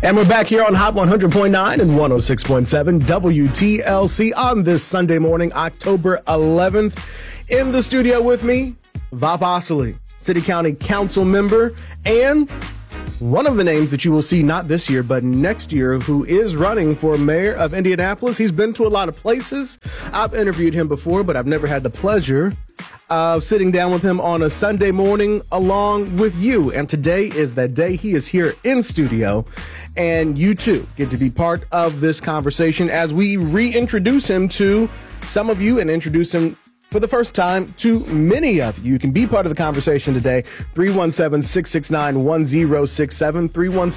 And we're back here on Hot 100.9 and 106.7 WTLC on this Sunday morning, October 11th. In the studio with me, Vop Osili, City County Council member, and one of the names that you will see not this year, but next year, who is running for mayor of Indianapolis. He's been to a lot of places. I've interviewed him before, but I've never had the pleasure of sitting down with him on a Sunday morning along with you. And today is that day. He is here in studio, and you too get to be part of this conversation as we reintroduce him to some of you and introduce him for the first time to many of you. You can be part of the conversation today. 317-669-1067.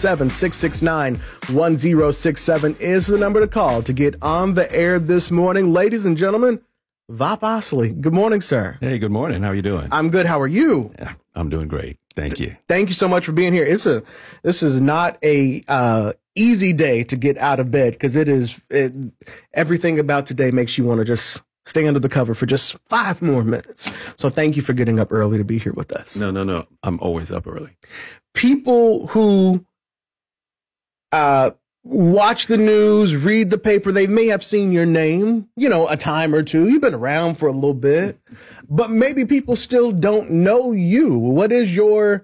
317-669-1067 is the number to call to get on the air this morning. Ladies and gentlemen, Vop Osili. Good morning, sir. Hey, good morning. How are you doing? I'm good. How are you? Yeah, I'm doing great. Thank you. Thank you so much for being here. This is not a easy day to get out of bed, because everything about today makes you want to just stay under the cover for just 5 more minutes. So thank you for getting up early to be here with us. No. I'm always up early. People who watch the news, read the paper, they may have seen your name, a time or two. You've been around for a little bit, but maybe people still don't know you. What is your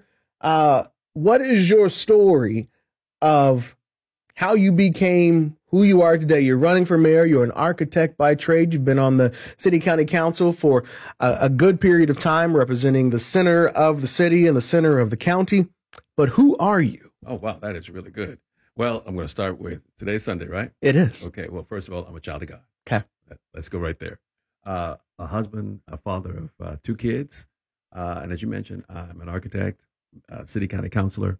story of how you became who you are today? You're running for mayor. You're an architect by trade. You've been on the City County Council for a good period of time, representing the center of the city and the center of the county. But who are you? Oh, wow. That is really good. Well, I'm going to start with today's Sunday, right? It is. Okay. Well, first of all, I'm a child of God. Okay. Let's go right there. A husband, a father of 2 kids. And as you mentioned, I'm an architect, city county councilor.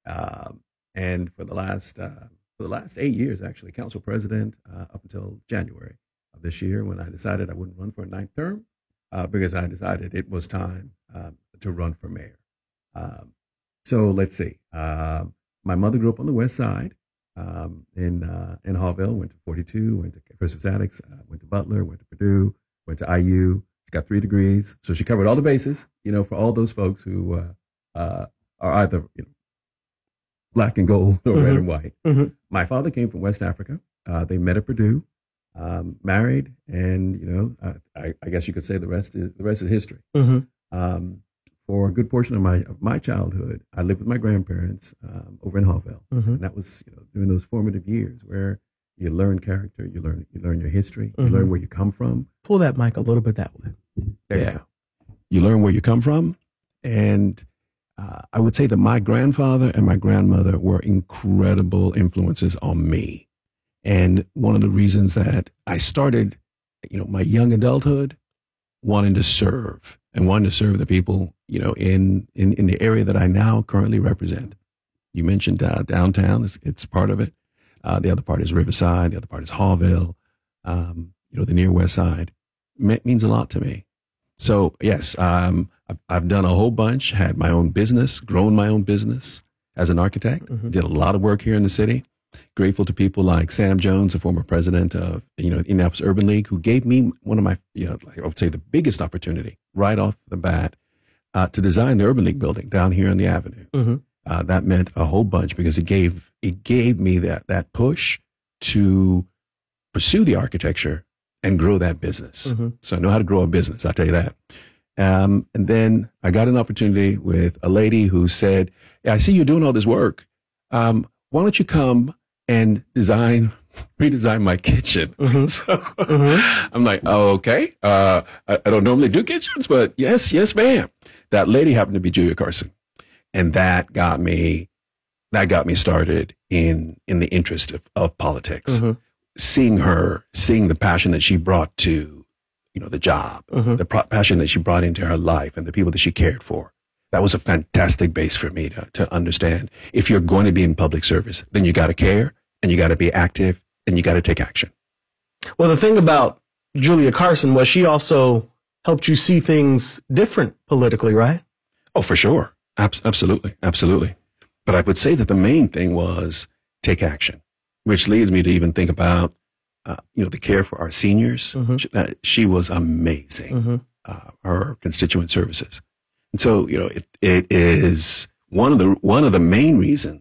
And for the last 8 years, actually, council president up until January of this year, when I decided I wouldn't run for a 9th term, because I decided it was time to run for mayor. So let's see. My mother grew up on the west side in Hallville, went to 42, went to Christopher Sadix, went to Butler, went to Purdue, went to IU. She got 3 degrees. So she covered all the bases, for all those folks who are either black and gold or red and white. Mm-hmm. My father came from West Africa. They met at Purdue, married, and I guess you could say the rest is history. Mm-hmm. For a good portion of my childhood, I lived with my grandparents over in Hallville, mm-hmm. and that was during those formative years where you learn character, you learn your history, mm-hmm. you learn where you come from. Pull that mic a little bit that way. There you go. You learn where you come from, and I would say that my grandfather and my grandmother were incredible influences on me. And one of the reasons that I started, my young adulthood wanting to serve the people, in the area that I now currently represent. You mentioned downtown, it's part of it. The other part is Riverside. The other part is Hallville. The near west side means a lot to me. So yes, I've done a whole bunch, had my own business, grown my own business as an architect, mm-hmm. did a lot of work here in the city. Grateful to people like Sam Jones, the former president of, Indianapolis Urban League, who gave me one of my, I would say the biggest opportunity right off the bat to design the Urban League building down here on the Avenue. Mm-hmm. That meant a whole bunch because it gave me that push to pursue the architecture and grow that business. Mm-hmm. So I know how to grow a business, I'll tell you that. And then I got an opportunity with a lady who said, I see you're doing all this work. Why don't you come and redesign my kitchen? Mm-hmm. So mm-hmm. I'm like, oh, okay. I don't normally do kitchens, but yes, ma'am. That lady happened to be Julia Carson. And that got me started in the interest of politics. Mm-hmm. Seeing the passion that she brought to, the job, mm-hmm. the passion that she brought into her life and the people that she cared for. That was a fantastic base for me to understand. If you're going to be in public service, then you got to care and you got to be active and you got to take action. Well, the thing about Julia Carson was she also helped you see things different politically, right? Oh, for sure. Absolutely. But I would say that the main thing was take action, which leads me to even think about, the care for our seniors. Mm-hmm. She was amazing, mm-hmm. Her constituent services. And so, it is one of the main reasons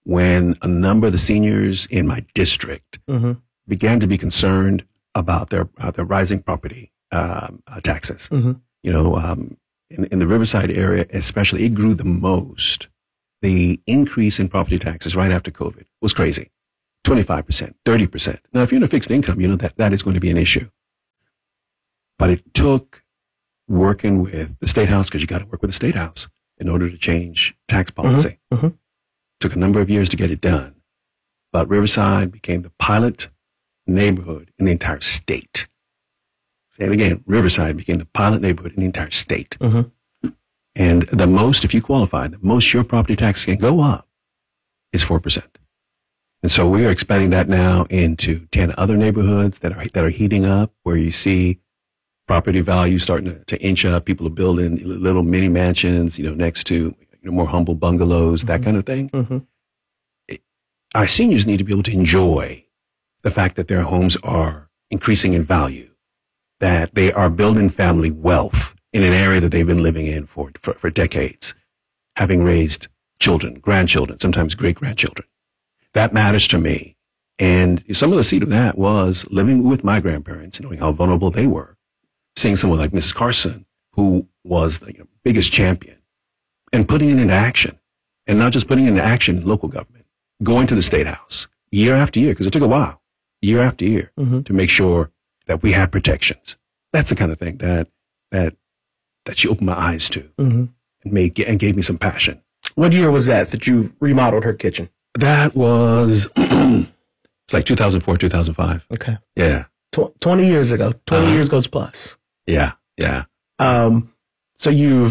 when a number of the seniors in my district began to be concerned about their rising property taxes. You know, in the Riverside area especially, it grew the most. The increase in property taxes right after COVID was crazy. 25%, 30%. Now, if you're in a fixed income, you know that is going to be an issue. But it took working with the State House, because you got to work with the State House in order to change tax policy. Took a number of years to get it done. But Riverside became the pilot neighborhood in the entire state. Say it again, Riverside became the pilot neighborhood in the entire state. And the most, if you qualify, the most your property tax can go up is 4%. And so we are expanding that now into 10 other neighborhoods that are heating up, where you see property values starting to inch up. People are building little mini mansions, you know, next to more humble bungalows, that kind of thing. Our seniors need to be able to enjoy the fact that their homes are increasing in value, that they are building family wealth in an area that they've been living in for decades, having raised children, grandchildren, sometimes great-grandchildren. That matters to me. And some of the seed of that was living with my grandparents, knowing how vulnerable they were, seeing someone like Mrs. Carson, who was the biggest champion, and putting it into action. And not just putting it into action in local government, going to the State House year after year, because it took a while, year after year, to make sure that we had protections. That's the kind of thing that she opened my eyes to and gave me some passion. What year was that you remodeled her kitchen? That was, it's like 2004, 2005. Okay. Yeah. 20 years ago. 20 years goes plus. Yeah. Yeah. So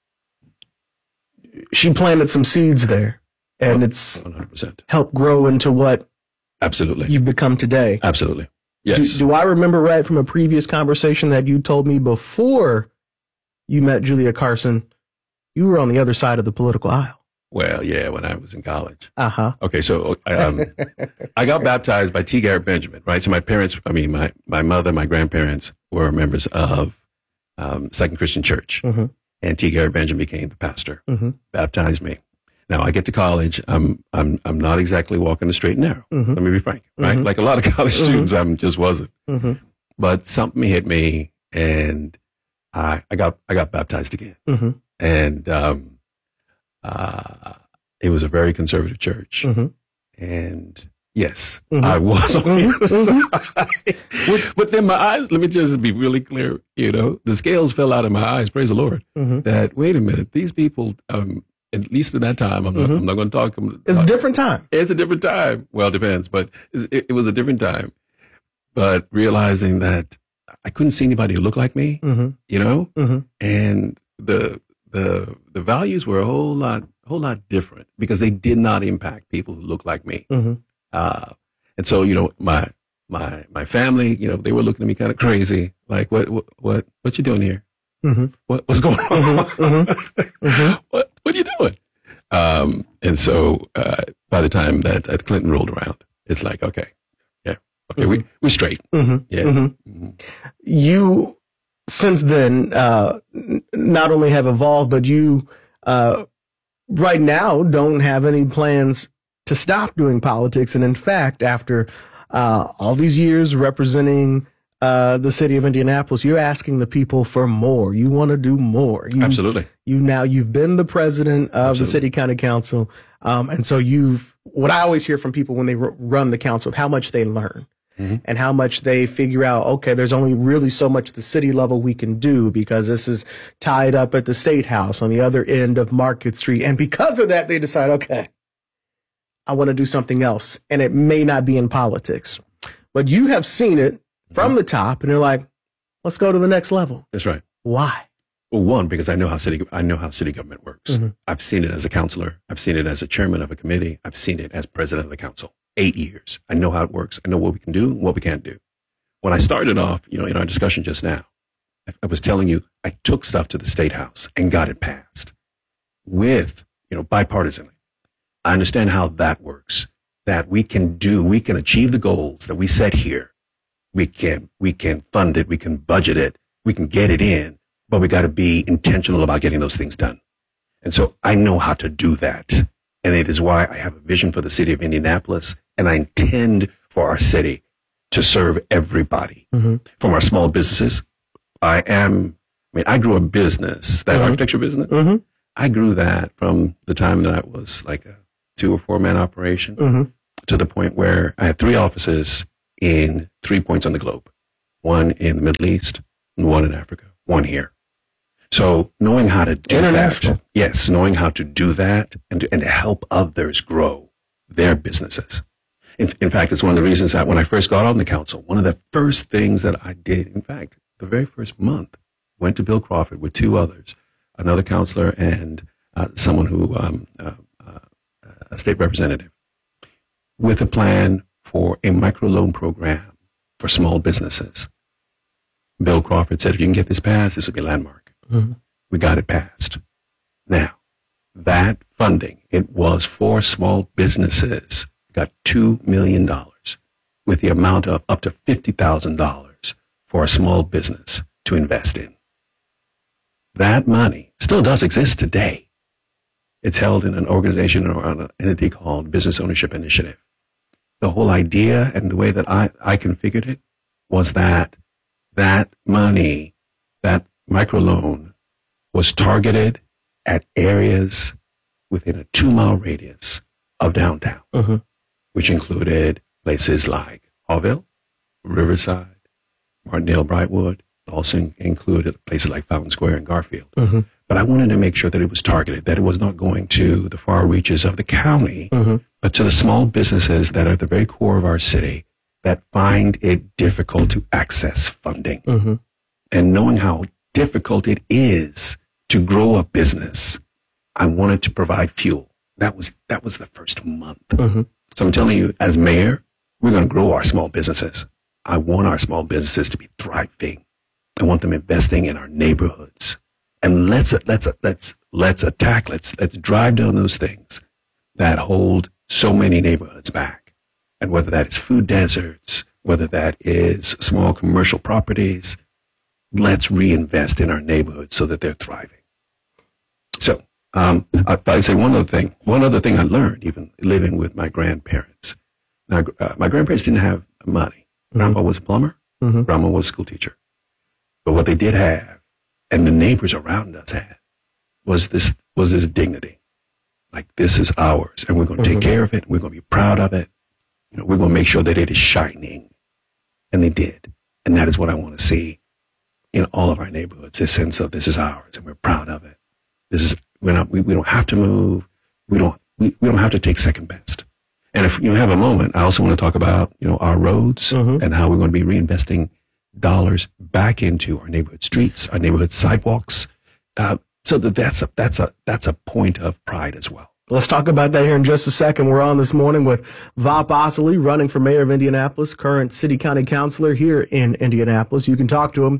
she planted some seeds there, and it's 100% helped grow into what absolutely you've become today. Absolutely. Yes. Do I remember right from a previous conversation that you told me before you met Julia Carson, you were on the other side of the political aisle? Well, yeah, when I was in college. Okay, so I got baptized by T. Garrett Benjamin, right? So my parents, my mother, my grandparents were members of Second Christian Church. And T. Garrett Benjamin became the pastor, baptized me. Now I get to college, I'm not exactly walking the straight and narrow. Let me be frank, right? Like a lot of college students, I just wasn't. But something hit me, and I got baptized again. And it was a very conservative church. And yes, I was on the other side. But then my eyes, let me just be really clear, the scales fell out of my eyes, praise the Lord, that, wait a minute, these people, at least at that time, I'm not going to talk. It's a different time. It's a different time. Well, it depends, but it was a different time. But realizing that I couldn't see anybody who looked like me, and the values were a whole lot different, because they did not impact people who looked like me. And so, my family, they were looking at me kind of crazy, like, what you doing here? What's going on? What are you doing? And so, by the time that Clinton rolled around, it's like, okay, we're straight. You, since then, not only have evolved, but you, right now, don't have any plans to stop doing politics. And in fact, after all these years representing the city of Indianapolis, you're asking the people for more. You want to do more. Absolutely. You've been the president of the city county council. And so what I always hear from people when they run the council, of how much they learn and how much they figure out, okay, there's only really so much at the city level we can do, because this is tied up at the State House on the other end of Market Street. And because of that, they decide, okay, I want to do something else. And it may not be in politics, but you have seen it from the top, and you're like, let's go to the next level. That's right. Why? Well, one, because I know how city government works. I've seen it as a counselor. I've seen it as a chairman of a committee. I've seen it as president of the council. 8 years. I know how it works. I know what we can do and what we can't do. When I started off, in our discussion just now, I was telling you, I took stuff to the State House and got it passed with, bipartisanly. I understand how that works, that we can achieve the goals that we set here. We can fund it. We can budget it. We can get it in, but we got to be intentional about getting those things done. And so I know how to do that. And it is why I have a vision for the city of Indianapolis, and I intend for our city to serve everybody. From our small businesses. I grew a business, that architecture business. I grew that from the time that I was like a 2 or 4 man operation to the point where I had 3 offices in 3 points on the globe. 1 in the Middle East, and 1 in Africa, 1 here. So knowing how to do that, yes, knowing how to do that and to help others grow their businesses. In fact, it's one of the reasons that when I first got on the council, one of the first things that I did, in fact, the very first month, went to Bill Crawford with 2 others, another counselor and someone who, a state representative, with a plan for a microloan program for small businesses. Bill Crawford said, if you can get this passed, this will be a landmark. We got it passed. Now, that funding, it was for small businesses, got $2 million with the amount of up to $50,000 for a small business to invest in. That money still does exist today. It's held in an organization or an entity called Business Ownership Initiative. The whole idea and the way that I configured it was that money, that microloan, was targeted at areas within a 2-mile radius of downtown, which included places like Hallville, Riverside, Martindale, Brightwood. Also included places like Fountain Square and Garfield. But I wanted to make sure that it was targeted, that it was not going to the far reaches of the county, but to the small businesses that are at the very core of our city that find it difficult to access funding. And knowing how difficult it is to grow a business, I wanted to provide fuel. That was the first month. So I'm telling you, as mayor, we're going to grow our small businesses. I want our small businesses to be thriving. I want them investing in our neighborhoods. And let's attack, let's drive down those things that hold so many neighborhoods back. And whether that is food deserts, whether that is small commercial properties, let's reinvest in our neighborhoods so that they're thriving. So, I'd say one other thing I learned, even living with my grandparents. Now, my grandparents didn't have money. Grandpa was a plumber. Grandma was a school teacher. But what they did have, and the neighbors around us had, was this dignity. Like, this is ours, and we're going to take care of it. We're going to be proud of it. You know, we're going to make sure that it is shining. And they did. And that is what I want to see in all of our neighborhoods, this sense of this is ours, and we're proud of it. We don't have to move. We don't have to take second best. And if you have a moment, I also want to talk about, our roads and how we're going to be reinvesting dollars back into our neighborhood streets, our neighborhood sidewalks. So that's a point of pride as well. Let's talk about that here in just a second. We're on this morning with Vop Osili, running for mayor of Indianapolis, current city county councilor here in Indianapolis. You can talk to him,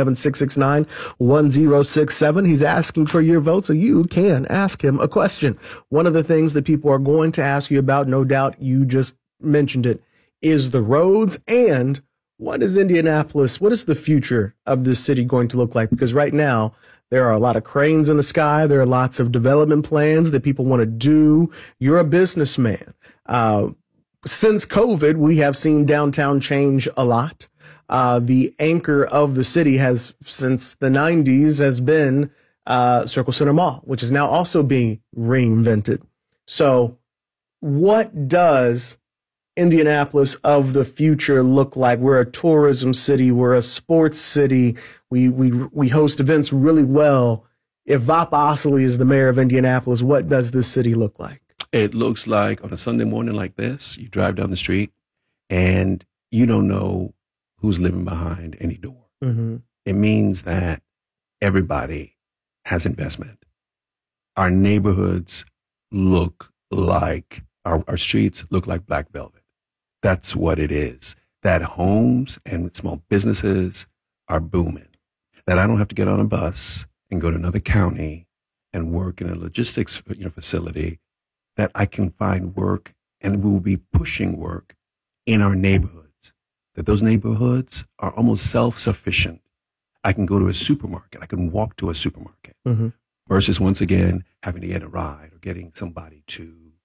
317-669-1067. He's asking for your vote, so you can ask him a question. One of the things that people are going to ask you about, no doubt you just mentioned it, is the roads and what is the future of this city going to look like? Because right now, there are a lot of cranes in the sky. There are lots of development plans that people want to do. You're a businessman. Since COVID, we have seen downtown change a lot. The anchor of the city has, since the 90s, has been Circle Center Mall, which is now also being reinvented. So what does Indianapolis of the future look like? We're a tourism city. We're a sports city. We host events really well. If Vop Osili is the mayor of Indianapolis, what does this city look like? It looks like on a Sunday morning like this, you drive down the street and you don't know who's living behind any door. It means that everybody has investment. Our neighborhoods look like, our streets look like black velvet. That's what it is. That homes and small businesses are booming. That I don't have to get on a bus and go to another county and work in a logistics facility. That I can find work and we will be pushing work in our neighborhoods. That those neighborhoods are almost self-sufficient. I can go to a supermarket. I can walk to a supermarket versus once again having to get a ride or getting somebody to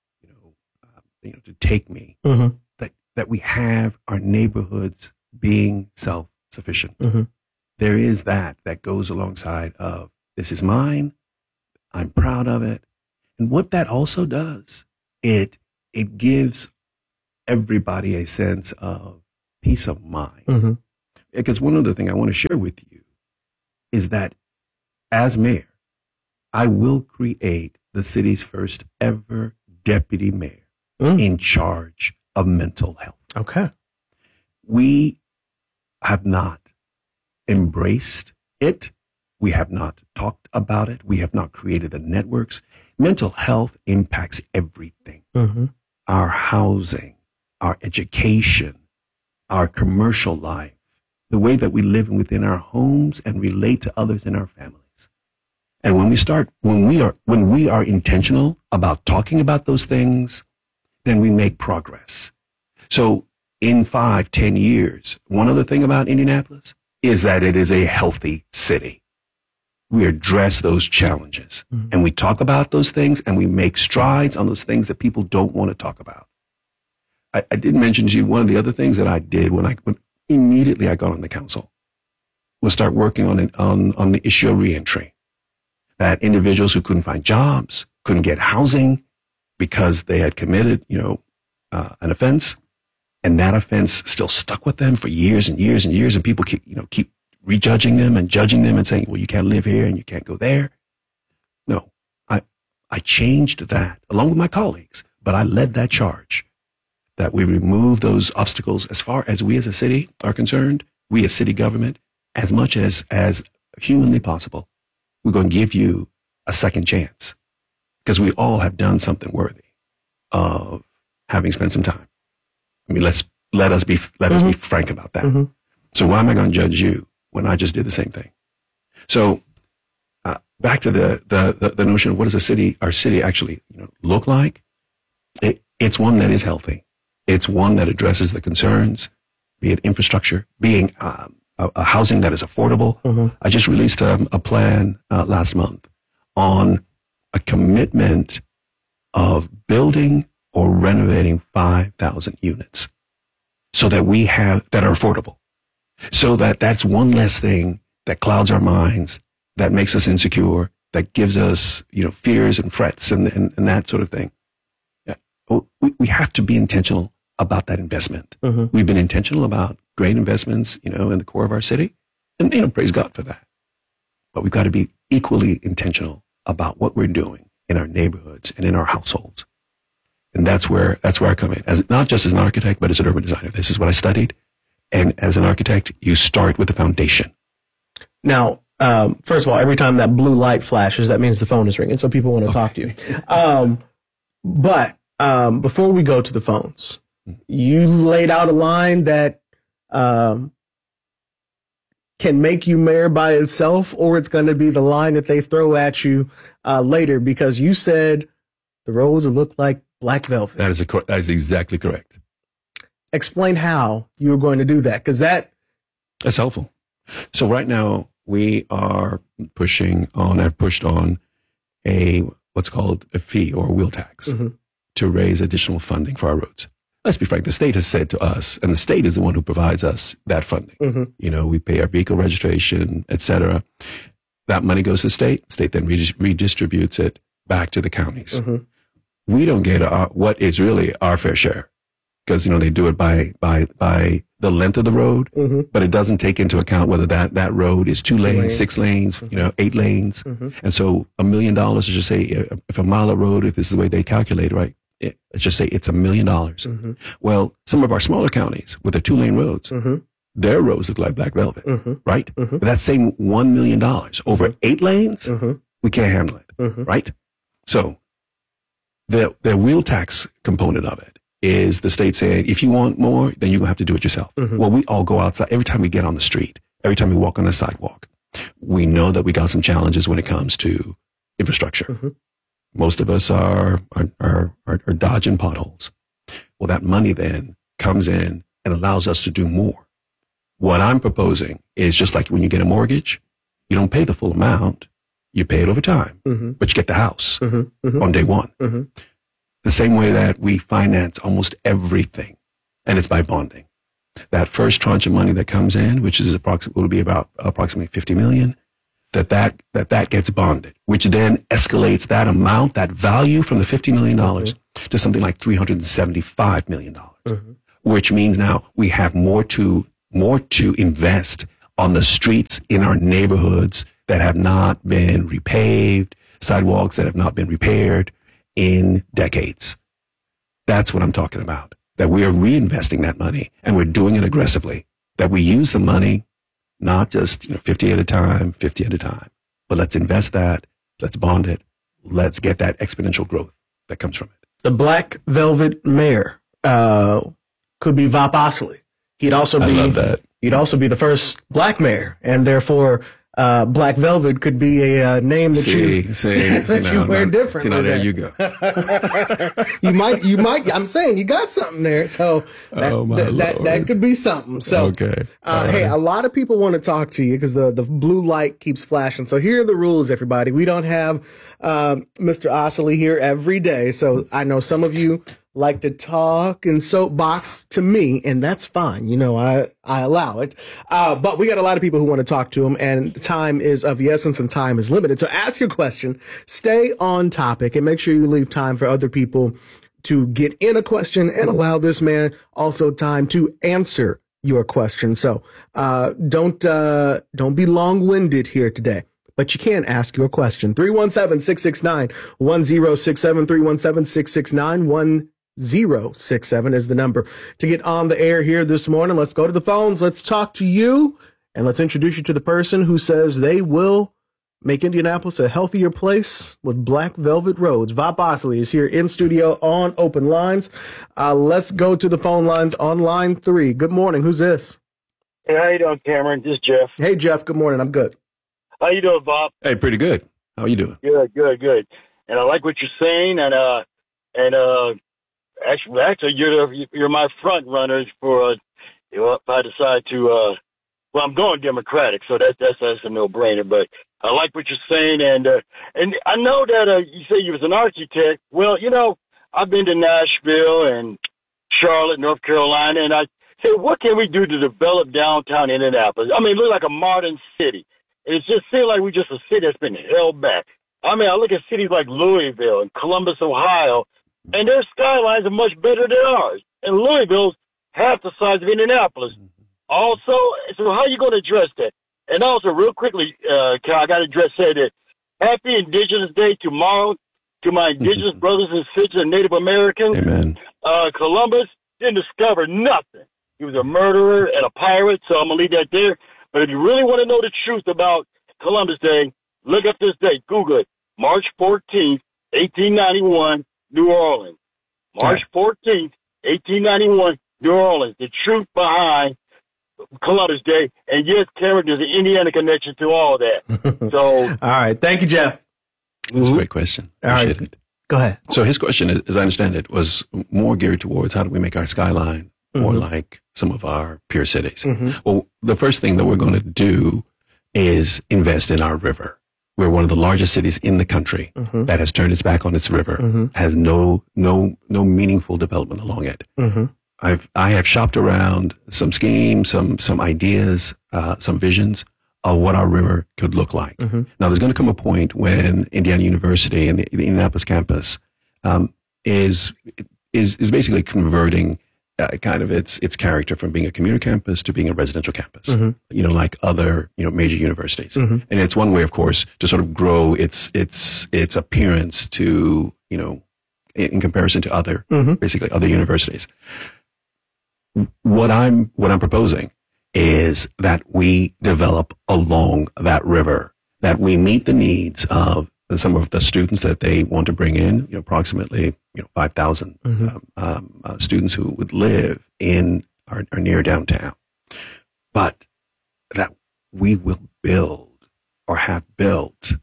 to take me, that we have our neighborhoods being self-sufficient. There is that goes alongside of, this is mine, I'm proud of it. And what that also does, it gives everybody a sense of peace of mind. Because one other thing I want to share with you is that as mayor, I will create the city's first ever deputy mayor in charge of mental health. Okay. We have not embraced it. We have not talked about it. We have not created the networks. Mental health impacts everything. Our housing, our education, our commercial life, the way that we live within our homes and relate to others in our families. And when we are intentional about talking about those things, then we make progress. So in 5-10 years, one other thing about Indianapolis is that it is a healthy city. We address those challenges and we talk about those things and we make strides on those things that people don't want to talk about. I did mention to you one of the other things that I did when immediately I got on the council was start working on the issue of reentry. That individuals who couldn't find jobs, couldn't get housing because they had committed, an offense, and that offense still stuck with them for years and years and years, and people keep rejudging them and judging them and saying, well, you can't live here and you can't go there. No, I changed that along with my colleagues, but I led that charge that we remove those obstacles as far as we as a city are concerned, we as city government, as much as humanly possible. We're going to give you a second chance because we all have done something worthy of having spent some time. I mean, let us be frank about that. So why am I going to judge you when I just did the same thing? So back to the notion of what does our city actually look like? It's one that is healthy. It's one that addresses the concerns, be it infrastructure, being a housing that is affordable. I just released a plan last month on a commitment of building or renovating 5,000 units so that that are affordable. So that's one less thing that clouds our minds, that makes us insecure, that gives us, fears and frets and that sort of thing. We have to be intentional about that investment. We've been intentional about great investments, in the core of our city, and praise God for that. But we've got to be equally intentional about what we're doing in our neighborhoods and in our households. And that's where I come in, not just as an architect, but as an urban designer. This is what I studied. And as an architect, you start with the foundation. Now, first of all, every time that blue light flashes, that means the phone is ringing, so people want to talk to you. But before we go to the phones, you laid out a line that can make you mayor by itself, or it's going to be the line that they throw at you later, because you said the roads look like black velvet. That is exactly correct. Explain how you're going to do that, because that's helpful. So right now we are have pushed on what's called a fee or a wheel tax to raise additional funding for our roads. Let's be frank, the state has said to us, and the state is the one who provides us that funding. We pay our vehicle registration, et cetera. That money goes to the state. State then redistributes it back to the counties. We don't get what is really our fair share, because they do it by the length of the road, but it doesn't take into account whether that road is 2 lanes, 6 lanes, 8 lanes. And so $1 million, let's just say, if a mile of road, if this is the way they calculate, right? Let's just say it's $1 million. Well, some of our smaller counties with their 2-lane roads, their roads look like black velvet, right? But that same $1 million over 8 lanes, we can't handle it, right? So the wheel tax component of it is the state saying, if you want more, then you're going to have to do it yourself. Well, we all go outside. Every time we get on the street, every time we walk on the sidewalk, we know that we got some challenges when it comes to infrastructure. Most of us are dodging potholes. Well, that money then comes in and allows us to do more. What I'm proposing is just like when you get a mortgage, you don't pay the full amount, you pay it over time, but you get the house on day one. the same way that we finance almost everything, and it's by bonding. That first tranche of money that comes in, which is will be about approximately 50 million, that gets bonded, which then escalates that amount, that value from the $50 million to something like $375 million, which means now we have more to invest on the streets in our neighborhoods that have not been repaved, sidewalks that have not been repaired in decades. That's what I'm talking about. That we are reinvesting that money, and we're doing it aggressively. That we use the money, not just 50 at a time, but let's invest that, let's bond it, let's get that exponential growth that comes from it. The Black Velvet Mayor could be Vop Osili. I love that. He'd also be the first black mayor, and therefore Black Velvet could be a name that you wear differently. There you go. you might. I'm saying you got something there. So that could be something. So okay. Hey, a lot of people want to talk to you because the blue light keeps flashing. So here are the rules, everybody. We don't have Mr. Osili here every day, so I know some of you like to talk and soapbox to me, and that's fine. I allow it. But we got a lot of people who want to talk to him, and time is of the essence and time is limited. So ask your question, stay on topic, and make sure you leave time for other people to get in a question and allow this man also time to answer your question. So don't be long-winded here today. But you can ask your question. 317-669-1067, 317-669-1067 is the number to get on the air here this morning. Let's go to the phones. Let's talk to you, and let's introduce you to the person who says they will make Indianapolis a healthier place with Black Velvet Roads. Vop Osili is here in studio on Open Lines. Let's go to the phone lines on line 3. Good morning. Who's this? Hey, how you doing, Cameron? This is Jeff. Hey, Jeff. Good morning. I'm good. How you doing, Bob? Hey, pretty good. How are you doing? Good. And I like what you're saying, and actually, you're my front runners for if I decide to. Well, I'm going Democratic, so that's a no-brainer. But I like what you're saying, and I know that you say you was an architect. Well, I've been to Nashville and Charlotte, North Carolina, and I say, what can we do to develop downtown Indianapolis? I mean, it looks like a modern city. And it just seems like we're just a city that's been held back. I mean, I look at cities like Louisville and Columbus, Ohio, and their skylines are much better than ours. And Louisville's half the size of Indianapolis. Also, so how are you going to address that? And also, real quickly, I got to say that Happy Indigenous Day tomorrow to my Indigenous brothers and sisters and Native Americans. Amen. Columbus didn't discover nothing. He was a murderer and a pirate, so I'm going to leave that there. But if you really want to know the truth about Columbus Day, look up this date. Google it. March 14th, 1891, New Orleans. March 14th, 1891, New Orleans. The truth behind Columbus Day. And yes, Cameron, there's an Indiana connection to all that. So, all right. Thank you, Jeff. That's a great question. Appreciate it. Go ahead. So his question, as I understand it, was more geared towards how do we make our skyline more like some of our peer cities. Well, the first thing that we're going to do is invest in our river. We're one of the largest cities in the country that has turned its back on its river, has no meaningful development along it. I have shopped around some schemes, some ideas, some visions of what our river could look like. Now, there's going to come a point when Indiana University and the Indianapolis campus is basically converting kind of its character from being a commuter campus to being a residential campus, like other, major universities. And it's one way, of course, to sort of grow its appearance to, in comparison to other, basically other universities. What I'm proposing is that we develop along that river, that we meet the needs of some of the students that they want to bring in, approximately 5,000 students who would live in or near downtown, but that we will build or have built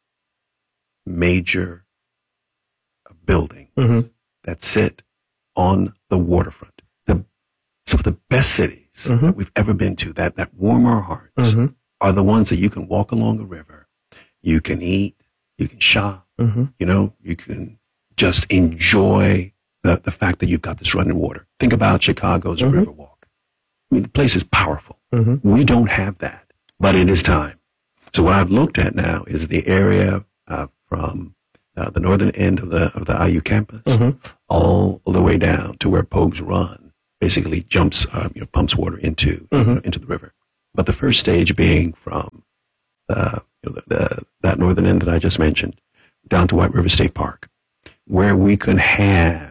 major buildings that sit on the waterfront. Some of the best cities that we've ever been to, that warm our hearts, are the ones that you can walk along a river, you can eat, you can shop, you can just enjoy the fact that you've got this running water. Think about Chicago's Riverwalk. I mean, the place is powerful. We don't have that, but it is time. So what I've looked at now is the area from the northern end of the IU campus all the way down to where Pogues Run basically jumps, pumps water into the river. But the first stage being from that northern end that I just mentioned down to White River State Park, where we could have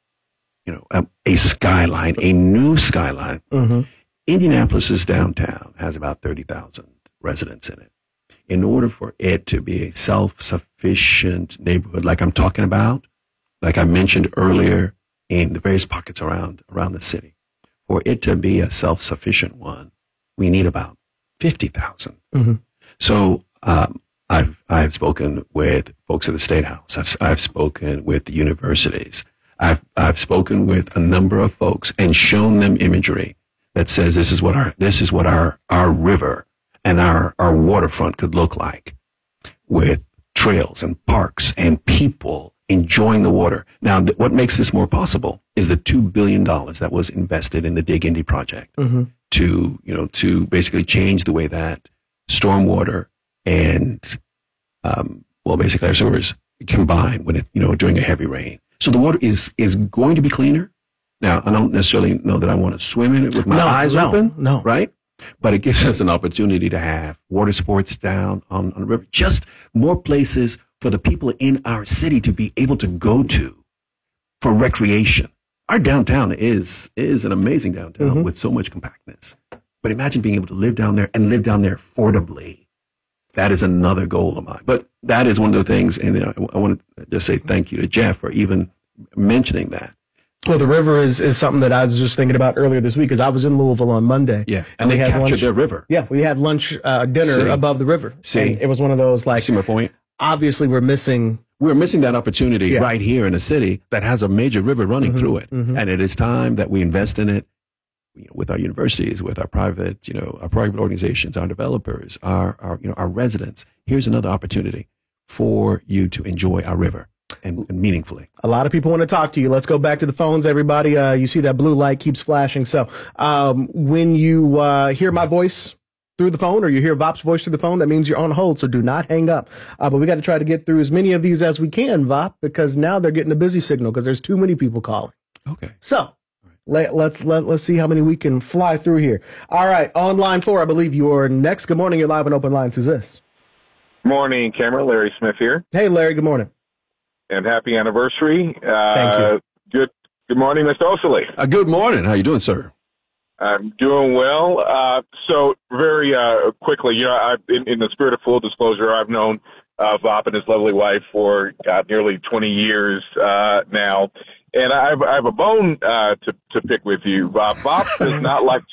a skyline, a new skyline. Indianapolis's downtown has about 30,000 residents in it. In order for it to be a self-sufficient neighborhood like I'm talking about, like I mentioned earlier in the various pockets around the city, for it to be a self-sufficient one, we need about 50,000. So I've spoken with folks at the State House. I've spoken with the universities. I've spoken with a number of folks and shown them imagery that says this is what our river and our waterfront could look like, with trails and parks and people enjoying the water. Now, what makes this more possible is the $2 billion that was invested in the Dig Indy project to basically change the way that stormwater and basically our sewers combine when during a heavy rain. So the water is going to be cleaner. Now, I don't necessarily know that I want to swim in it with my eyes open, right? But it gives us an opportunity to have water sports down on the river, just more places for the people in our city to be able to go to for recreation. Our downtown is an amazing downtown with so much compactness. But imagine being able to live down there and live down there affordably. That is another goal of mine. But that is one of the things, and I want to just say thank you to Jeff for even mentioning that. Well, the river is something that I was just thinking about earlier this week, because I was in Louisville on Monday. Yeah, and they captured lunch, their river. Yeah, we had dinner above the river. And it was one of those, like, see my point? Obviously, we're missing that opportunity right here in a city that has a major river running through it. And it is time that we invest in it with our universities, with our private organizations, our developers, our residents. Here's another opportunity for you to enjoy our river. And meaningfully. A lot of people want to talk to you. Let's go back to the phones, everybody. You see that blue light keeps flashing. So when you hear my voice through the phone, or you hear Vop's voice through the phone, that means you're on hold, so do not hang up. But we got to try to get through as many of these as we can, Vop, because now they're getting a busy signal because there's too many people calling. Okay. So let's see how many we can fly through here. All right, on line 4, I believe you're next. Good morning. You're live on Open Lines. Who's this? Morning, Cameron. Larry Smith here. Hey, Larry. Good morning. And happy anniversary. Thank you. Good morning, Mr. Osley. Good morning. How you doing, sir? I'm doing well. So very quickly, in the spirit of full disclosure, I've known Vop and his lovely wife for nearly 20 years now, and I have a bone to pick with you. Vop does not like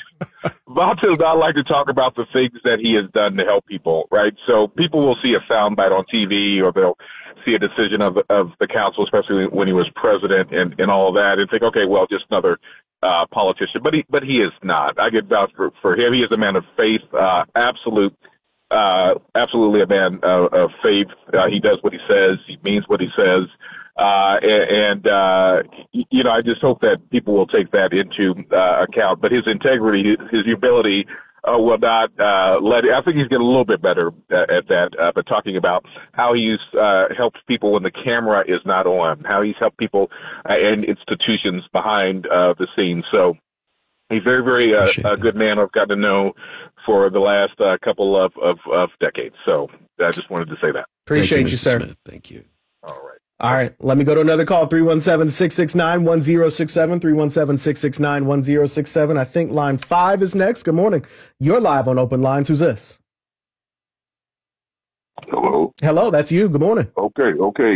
to talk about the things that he has done to help people, right? So people will see a soundbite on TV, or they'll see a decision of the council, especially when he was president and all of that, and think, okay, well, just another politician. But he is not. I get vouched for him. He is a man of faith, absolutely a man of faith. He does what he says. He means what he says. I just hope that people will take that into account. But his integrity, his humility, will not let it. I think he's getting a little bit better at that. But talking about how he's helped people when the camera is not on, how he's helped people and institutions behind the scenes. So he's very, very a good man I've gotten to know for the last couple of decades. So I just wanted to say that. Appreciate you, sir. Smith. Thank you. All right. Let me go to another call. 317-669-1067. 317-669-1067. I think line 5 is next. Good morning. You're live on Open Lines. Who's this? Hello. Hello. That's you. Good morning. Okay.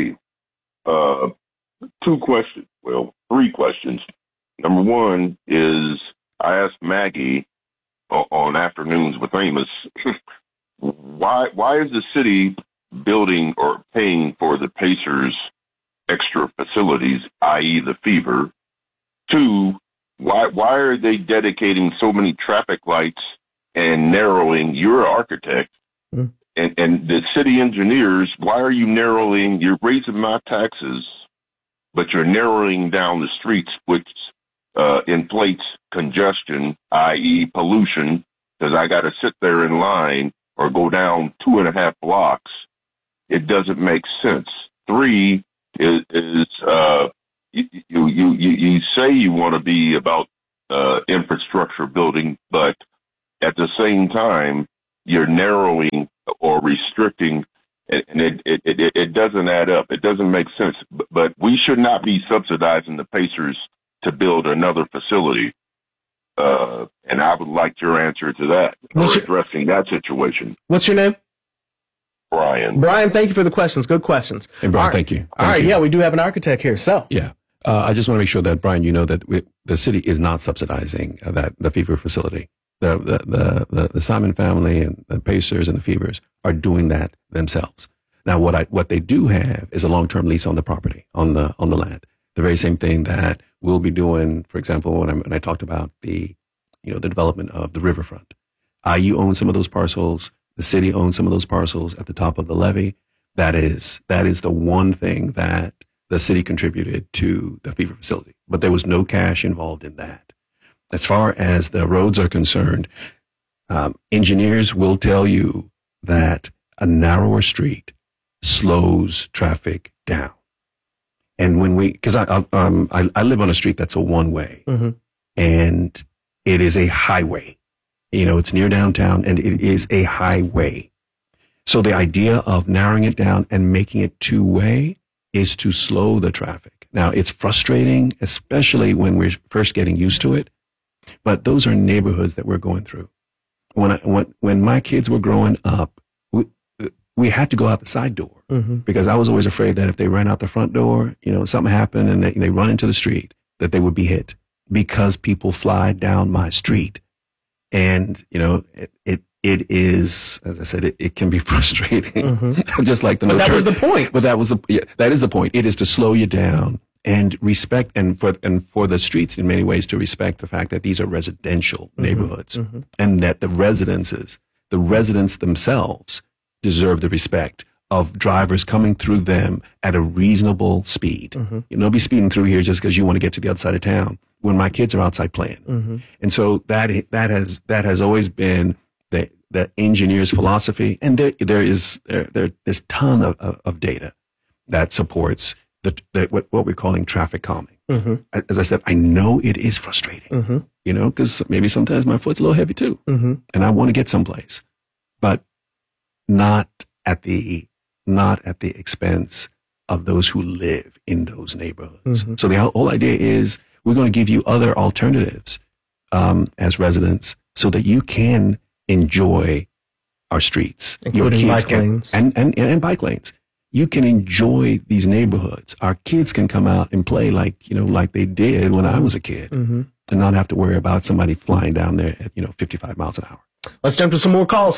2 questions. Well, 3 questions. Number 1 is, I asked Maggie on Afternoons with Amos, why is the city building or paying for the Pacers' extra facilities, i.e. the Fever? 2, why are they dedicating so many traffic lights and narrowing? You're an architect, and the city engineers, why are you narrowing? You're raising my taxes but you're narrowing down the streets, which inflates congestion, i.e. pollution, because I got to sit there in line or go down 2.5 blocks. It doesn't make sense. 3 is you say you want to be about infrastructure building, but at the same time, you're narrowing or restricting, and it doesn't add up. It doesn't make sense. But we should not be subsidizing the Pacers to build another facility. And I would like your answer to that, or addressing that situation. What's your name? Brian. Brian, thank you for the questions. Good questions. Hey, Brian, thank you. All right, yeah, we do have an architect here. So, yeah, I just want to make sure that, Brian, you know that the city is not subsidizing the Fever facility. The Simon family and the Pacers and the Fevers are doing that themselves. Now, what they do have is a long-term lease on the property, on the land. The very same thing that we'll be doing, for example, when I talked about the development of the riverfront. IU owns some of those parcels. The city owns some of those parcels at the top of the levee. That is the one thing that the city contributed to the Fever facility, but there was no cash involved in that. As far as the roads are concerned, engineers will tell you that a narrower street slows traffic down. And because I live on a street that's a one-way, mm-hmm. and it is a highway. It's near downtown, and it is a highway. So the idea of narrowing it down and making it two-way is to slow the traffic. Now, it's frustrating, especially when we're first getting used to it, but those are neighborhoods that we're going through. When my kids were growing up, we had to go out the side door, mm-hmm. because I was always afraid that if they ran out the front door, something happened and they run into the street, that they would be hit, because people fly down my street. And, it is, as I said, it can be frustrating, mm-hmm. just like the. But that was the point. But that is the point. It is to slow you down and respect, and for the streets in many ways to respect the fact that these are residential mm-hmm. neighborhoods, mm-hmm. and that the residents themselves deserve the respect of drivers coming through them at a reasonable speed. Mm-hmm. Don't be speeding through here just because you want to get to the other side of town when my kids are outside playing. Mm-hmm. And so that has always been the engineer's philosophy. And there's a ton of data that supports what we're calling traffic calming. Mm-hmm. As I said, I know it is frustrating, mm-hmm. Because maybe sometimes my foot's a little heavy too, mm-hmm. and I want to get someplace, but not at the expense of those who live in those neighborhoods. Mm-hmm. So the whole idea is we're going to give you other alternatives as residents, so that you can enjoy our streets, including bike lanes and bike lanes. You can enjoy these neighborhoods. Our kids can come out and play like they did when I was a kid, mm-hmm. and not have to worry about somebody flying down there at 55 miles an hour. Let's jump to some more calls.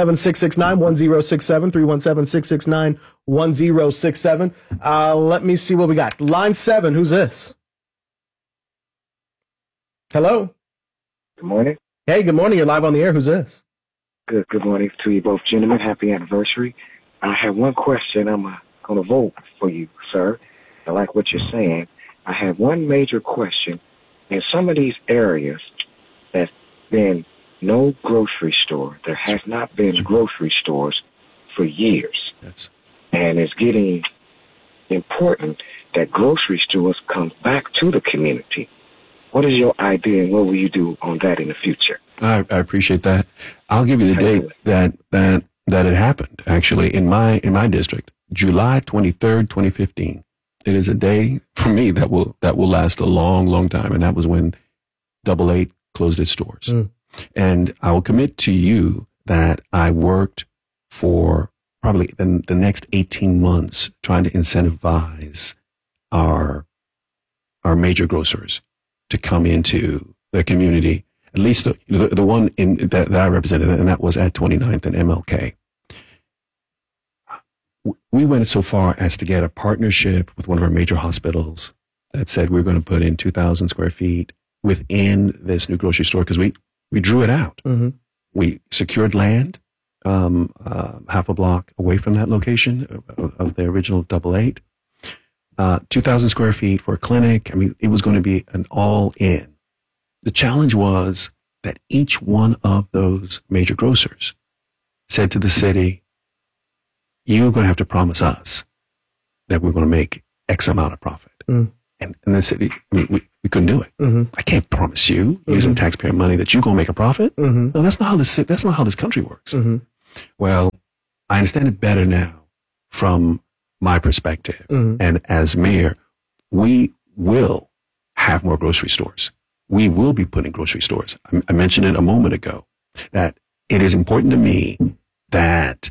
317-669-1067, 317-669-1067. Let me see what we got. Line 7, who's this? Hello? Good morning. Hey, good morning. You're live on the air. Who's this? Good morning to you both, gentlemen. Happy anniversary. I have one question. I'm going to vote for you, sir. I like what you're saying. I have one major question. In some of these areas, there's been no grocery store. There has not been grocery stores for years. Yes. And it's getting important that grocery stores come back to the community. What is your idea, and what will you do on that in the future? I appreciate that. I'll give you the date that it happened, actually, in my district, July 23rd, 2015. It is a day for me that will last a long, long time, and that was when 888 closed its doors. Mm. And I will commit to you that I worked for probably the next 18 months trying to incentivize our major grocers to come into the community, at least the one that I represented, and that was at 29th and MLK. We went so far as to get a partnership with one of our major hospitals that said we're going to put in 2,000 square feet within this new grocery store, because we drew it out. Mm-hmm. We secured land half a block away from that location of the original 888. 2,000 square feet for a clinic. I mean, it was going to be an all-in. The challenge was that each one of those major grocers said to the city, you're going to have to promise us that we're going to make X amount of profit. And the city, I mean, we couldn't do it. I can't promise you using taxpayer money that you're going to make a profit. No, that's not how this country works. Well, I understand it better now from my perspective. And as mayor, we will have more grocery stores. We will be putting grocery stores. I mentioned it a moment ago that it is important to me that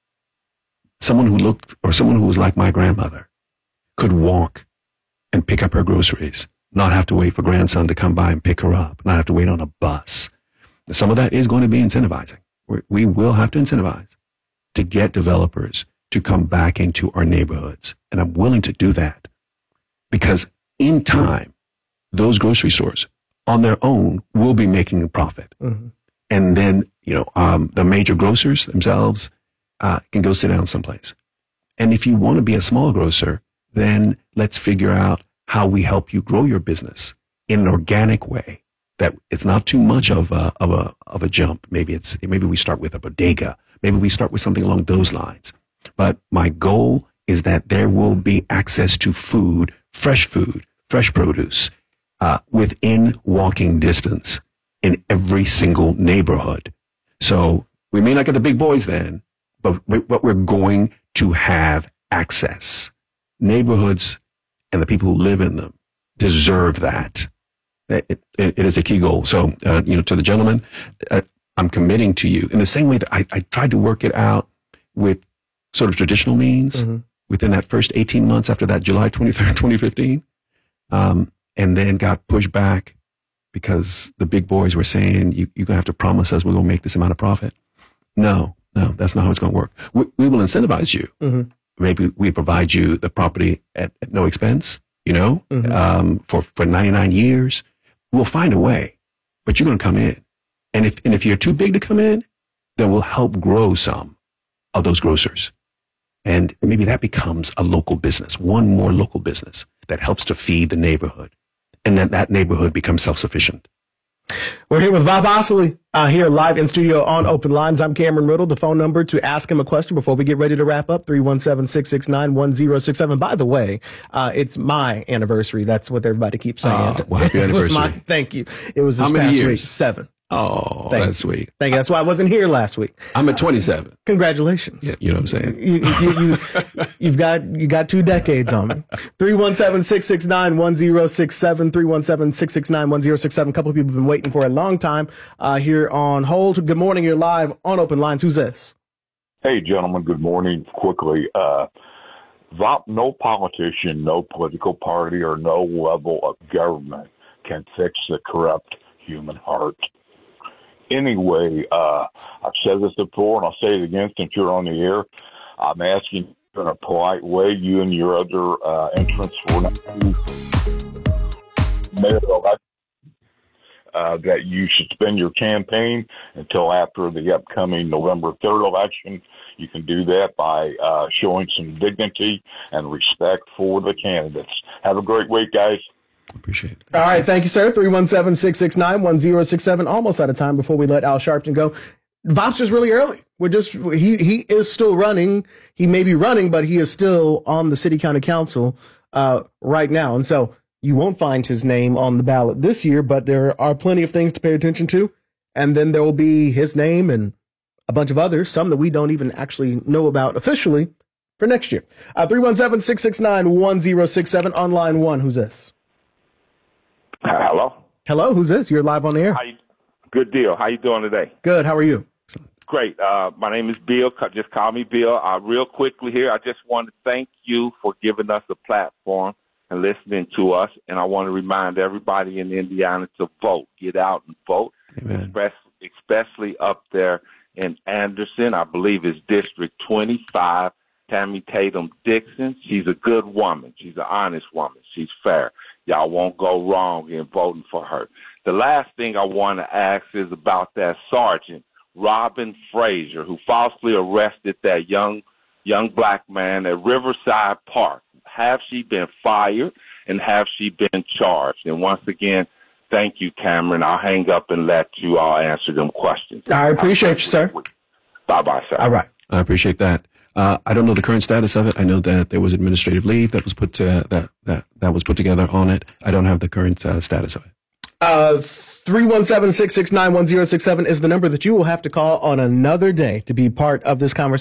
someone who was like my grandmother could walk and pick up her groceries, not have to wait for grandson to come by and pick her up, not have to wait on a bus. Some of that is going to be incentivizing. We will have to incentivize to get developers to come back into our neighborhoods. And I'm willing to do that because in time, those grocery stores on their own will be making a profit. And then, the major grocers themselves can go sit down someplace. And if you want to be a small grocer, then let's figure out how we help you grow your business in an organic way that it's not too much of a jump. Maybe we start with a bodega. Maybe we start with something along those lines. But my goal is that there will be access to food, fresh produce, within walking distance in every single neighborhood. So we may not get the big boys then, but we're going to have access. Neighborhoods and the people who live in them deserve that. It is a key goal. So, to the gentleman, I'm committing to you in the same way that I tried to work it out with sort of traditional means within that first 18 months after that July 23rd, 2015, and then got pushed back because the big boys were saying, you're going to have to promise us we're going to make this amount of profit. No, that's not how it's going to work. We will incentivize you. Maybe we provide you the property at no expense, for 99 years. We'll find a way, but you're going to come in. And if you're too big to come in, then we'll help grow some of those grocers. And maybe that becomes a local business, one more local business that helps to feed the neighborhood. And then that neighborhood becomes self-sufficient. We're here with Bob Ostley, here live in studio on Open Lines. I'm Cameron Riddle. The phone number to ask him a question before we get ready to wrap up, 317-669-1067. By the way, it's my anniversary. That's what everybody keeps saying. Well, happy anniversary. Thank you. It was this How many past years? week. 7. Oh, that's sweet. Thank you. That's why I wasn't here last week. I'm at 27. Congratulations. Yeah, you know what I'm saying? You got 2 decades on me. 317-669-1067, 317-669-1067. A couple of people have been waiting for a long time here on hold. Good morning. You're live on Open Lines. Who's this? Hey, gentlemen. Good morning. Quickly, no politician, no political party, or no level of government can fix the corrupt human heart. Anyway, I've said this before, and I'll say it again since you're on the air. I'm asking in a polite way, you and your other entrants for mayor election, that you suspend your campaign until after the upcoming November 3rd election. You can do that by showing some dignity and respect for the candidates. Have a great week, guys. Appreciate it. All right. Thank you, sir. 317-669-1067. Almost out of time before we let Al Sharpton go. Vop's just really early. He is still running. He may be running, but he is still on the city county council right now. And so you won't find his name on the ballot this year, but there are plenty of things to pay attention to. And then there will be his name and a bunch of others, some that we don't even actually know about officially for next year. 317-669-1067 on line 1. Who's this? Hello. Hello, who's this? You're live on the air. Good deal. How you doing today? Good. How are you? Great. My name is Bill. Just call me Bill. Real quickly here, I just want to thank you for giving us a platform and listening to us. And I want to remind everybody in Indiana to vote. Get out and vote. Amen. Especially up there in Anderson. I believe it's District 25. Tammy Tatum Dixon. She's a good woman. She's an honest woman. She's fair. Y'all won't go wrong in voting for her. The last thing I want to ask is about that Sergeant Robin Frazier, who falsely arrested that young black man at Riverside Park. Have she been fired, and have she been charged? And once again, thank you, Cameron. I'll hang up and let you all answer them questions. I appreciate you, sir. Bye-bye, sir. All right. I appreciate that. I don't know the current status of it. I know that there was administrative leave that was put together on it. I don't have the current status of it. 317-669-1067 is the number that you will have to call on another day to be part of this conversation.